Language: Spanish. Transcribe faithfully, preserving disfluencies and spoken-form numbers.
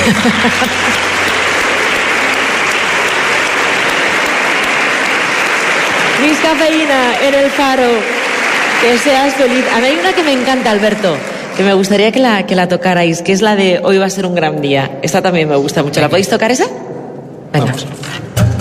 Miss Cafeína en el Faro. Que seas feliz. A mí hay una que me encanta, Alberto, que me gustaría que la, que la tocarais, que es la de Hoy va a ser un gran día. Esta también me gusta mucho. ¿La podéis tocar esa? Venga. Vamos.